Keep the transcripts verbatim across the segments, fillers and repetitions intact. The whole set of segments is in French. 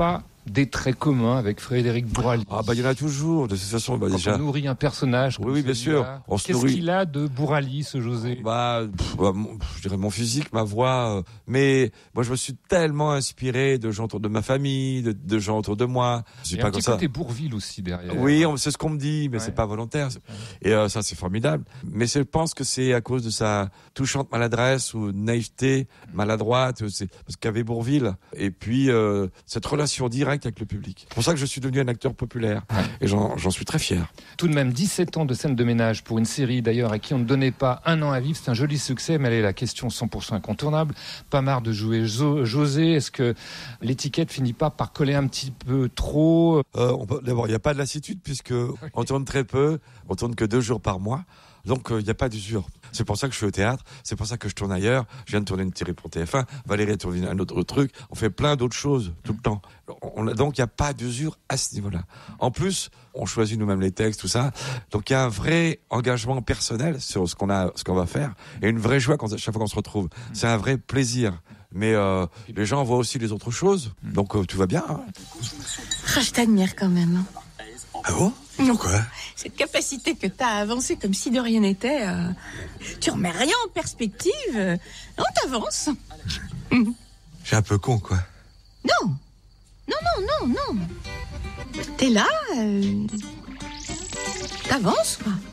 pas des traits communs avec Frédéric Bourali? Ah bah il y en a toujours, de toute façon. Bah, Quand déjà... on nourrit un personnage. Oui, oui bien sûr. On Qu'est-ce nourrit... qu'il a de Bourali, ce José? Bah, pff, bah mon, je dirais mon physique, ma voix. Euh, mais moi, je me suis tellement inspiré de gens autour de ma famille, de, de gens autour de moi. Je suis Et pas un comme petit ça. côté Bourvil aussi derrière. Oui, on, c'est ce qu'on me dit, mais ouais. c'est pas volontaire. Ouais. Et euh, ça, c'est formidable. Mais je pense que c'est à cause de sa touchante maladresse ou naïveté, maladroite. C'est parce qu'il y avait Bourvil. Et puis euh, cette relation directe avec le public. C'est pour ça que je suis devenu un acteur populaire. Ouais. Et j'en, j'en suis très fier. Tout de même, dix-sept ans de scène de ménage pour une série d'ailleurs à qui on ne donnait pas un an à vivre. C'est un joli succès, mais elle est la question cent pour cent incontournable. Pas marre de jouer jo- José. Est-ce que l'étiquette finit pas par coller un petit peu trop? euh, on peut, D'abord, il n'y a pas de lassitude puisque oui. on tourne très peu. On tourne que deux jours par mois. Donc, il euh, n'y a pas d'usure. C'est pour ça que je suis au théâtre. C'est pour ça que je tourne ailleurs. Je viens de tourner une série pour T F un. Valérie a tourné un autre truc. On fait plein d'autres choses tout le temps. On a, donc, il n'y a pas d'usure à ce niveau-là. En plus, on choisit nous-mêmes les textes, tout ça. Donc, il y a un vrai engagement personnel sur ce qu'on a, ce qu'on va faire. Et une vraie joie quand, chaque fois qu'on se retrouve. C'est un vrai plaisir. Mais euh, les gens voient aussi les autres choses. Donc, euh, tout va bien. Hein. Ah, je t'admire quand même. Ah bon? Pourquoi? Cette capacité que t'as à avancer comme si de rien n'était, euh, tu remets rien en perspective. Euh, non, t'avances. Je suis un peu con, quoi. Non, non, non, non, non. T'es là, euh, t'avances, quoi.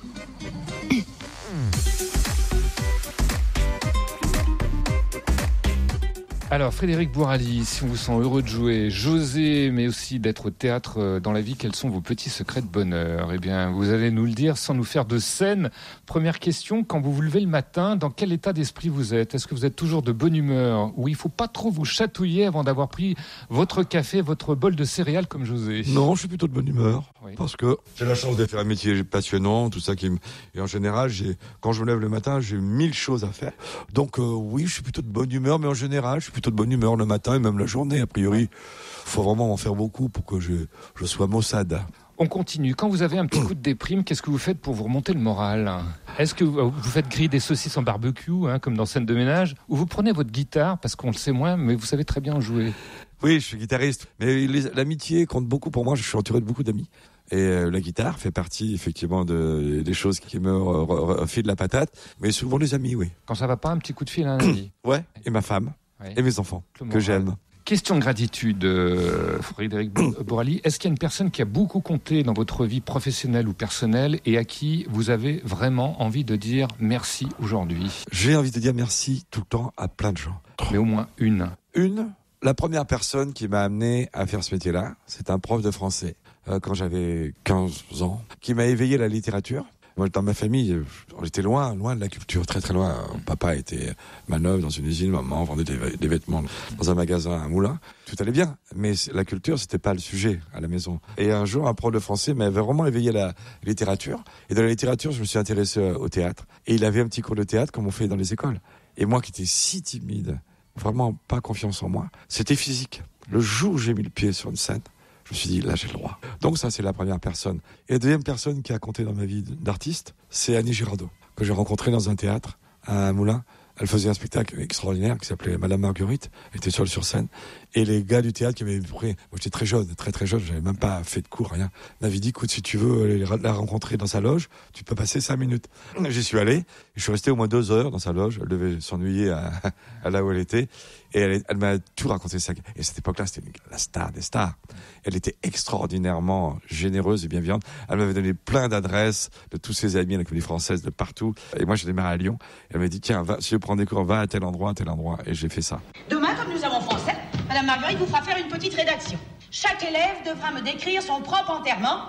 Alors, Frédéric Bourali, si on vous sent heureux de jouer José, mais aussi d'être au théâtre dans la vie, quels sont vos petits secrets de bonheur? Eh bien, vous allez nous le dire sans nous faire de scène. Première question, quand vous vous levez le matin, dans quel état d'esprit vous êtes? Est-ce que vous êtes toujours de bonne humeur? Ou il ne faut pas trop vous chatouiller avant d'avoir pris votre café, votre bol de céréales comme José? Non, je suis plutôt de bonne humeur. Oui. Parce que j'ai la chance de faire un métier passionnant, tout ça qui me... Et en général, j'ai... quand je me lève le matin, j'ai mille choses à faire. Donc, euh, oui, je suis plutôt de bonne humeur, mais en général, je suis plutôt de bonne humeur le matin et même la journée. A priori, il faut vraiment en faire beaucoup pour que je, je sois maussade. On continue. Quand vous avez un petit coup de déprime, qu'est-ce que vous faites pour vous remonter le moral? Est-ce que vous, vous faites griller des saucisses en barbecue, hein, comme dans Scène de ménage, ou vous prenez votre guitare, parce qu'on le sait moins, mais vous savez très bien en jouer? Oui, je suis guitariste. Mais les, l'amitié compte beaucoup pour moi. Je suis entouré de beaucoup d'amis. Et euh, la guitare fait partie effectivement de, des choses qui me refilent la patate. Mais souvent les amis, oui. Quand ça va pas, un petit coup de fil à un ami. Ouais, et ma femme. Oui. Et mes enfants, que j'aime. Question de gratitude, euh, Frédéric Bourali. Est-ce qu'il y a une personne qui a beaucoup compté dans votre vie professionnelle ou personnelle et à qui vous avez vraiment envie de dire merci aujourd'hui? J'ai envie de dire merci tout le temps à plein de gens. Mais au moins une. Une. La première personne qui m'a amené à faire ce métier-là, c'est un prof de français, euh, quand j'avais quinze ans, qui m'a éveillé à la littérature. Moi, dans ma famille, on était loin, loin de la culture, très très loin. Papa était manœuvre dans une usine, maman vendait des, des vêtements dans un magasin, un moulin. Tout allait bien, mais la culture, c'était pas le sujet à la maison. Et un jour, un prof de français m'avait vraiment éveillé à la littérature. Et dans la littérature, je me suis intéressé au théâtre. Et il avait un petit cours de théâtre comme on fait dans les écoles. Et moi qui étais si timide, vraiment pas confiance en moi, c'était physique. Le jour où j'ai mis le pied sur une scène, je me suis dit, là, j'ai le droit. Donc ça, c'est la première personne. Et la deuxième personne qui a compté dans ma vie d'artiste, c'est Annie Girardot, que j'ai rencontrée dans un théâtre, à Moulins. Elle faisait un spectacle extraordinaire qui s'appelait Madame Marguerite. Elle était seule sur scène. Et les gars du théâtre qui m'avaient pris, moi j'étais très jeune, très très jeune, j'avais même pas fait de cours, rien, m'avaient dit, écoute, si tu veux la rencontrer dans sa loge, tu peux passer cinq minutes. J'y suis allé, je suis resté au moins deux heures dans sa loge, elle devait s'ennuyer à, à là où elle était, et elle, elle m'a tout raconté ça. Et à cette époque-là, c'était la star des stars. Elle était extraordinairement généreuse et bienveillante. Elle m'avait donné plein d'adresses de tous ses amis à la Comédie Française, de partout. Et moi, j'ai démarré à Lyon. Elle m'a dit, tiens, va, si je prends des cours, va à tel endroit, à tel endroit. Et j'ai fait ça. Demain, comme nous avons français, Madame Marguerite vous fera faire une petite rédaction. Chaque élève devra me décrire son propre enterrement.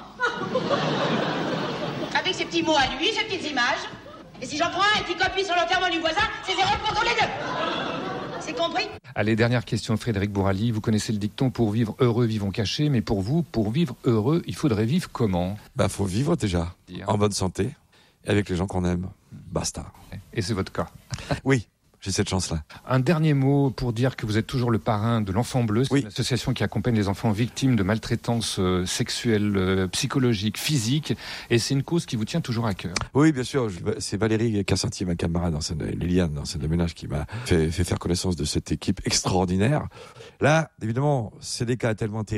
Avec ses petits mots à lui, ses petites images. Et si j'en prends un et qu'il copie sur l'enterrement du voisin, c'est zéro pour tous les deux. C'est compris? Allez, dernière question, Frédéric Bourali. Vous connaissez le dicton, pour vivre heureux, vivons cachés. Mais pour vous, pour vivre heureux, il faudrait vivre comment? Bah, faut vivre déjà, en bonne santé, et avec les gens qu'on aime. Basta. Et c'est votre cas? Oui. j'ai cette chance-là. Un dernier mot pour dire que vous êtes toujours le parrain de l'Enfant Bleu, c'est oui. une association qui accompagne les enfants victimes de maltraitance euh, sexuelle, euh, psychologique, physique, et c'est une cause qui vous tient toujours à cœur. Oui, bien sûr, je, c'est Valérie Cassanti, ma camarade dans scène, Liliane dans scène de ménage, qui m'a fait, fait faire connaissance de cette équipe extraordinaire. Là, évidemment, c'est des cas tellement terribles.